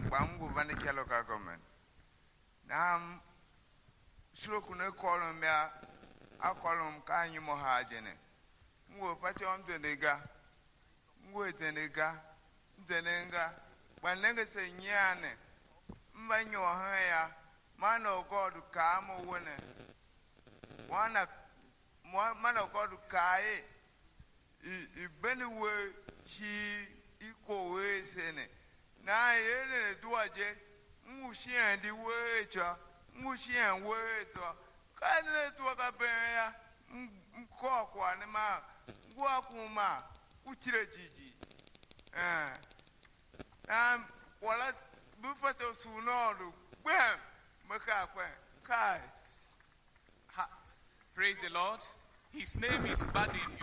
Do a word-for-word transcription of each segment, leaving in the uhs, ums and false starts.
kwangu vani kelo ka government na stroke ne kolum ya akolum ka anyi mo hajene ngo pati on denega ngo denega denenga banenge se nyane mbanyo haya man of God ka mo wone wana man of God kai i benwe he iko we sene na yene duaje ngushi andi we cha ngushi an we to kana to ka be ya mko kwa ne ma gwa kuma uchire jiji eh um wala bufato sunodu bam maka kwa kai. Praise the Lord. His name is Badin.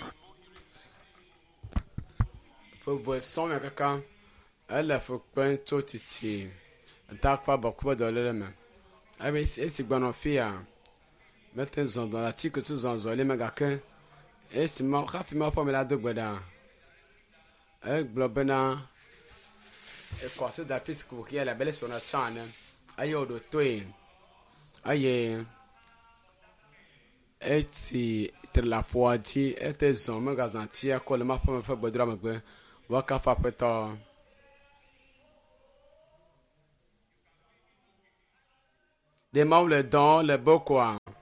For boy some kaka ala for pen to titi attack pa bakwa dollar man abi esi gbana fia meten zon dans l'article sous zon zo le magakin esi ma khafi ma pa me la dogbeda e globena e cosa da fisco che la belle sono chana ayo do toin aye eti ter la foati ete zon magazin ti a ko le ma pa me fa gbedra magbe waka fa peta des membres dans le beau coin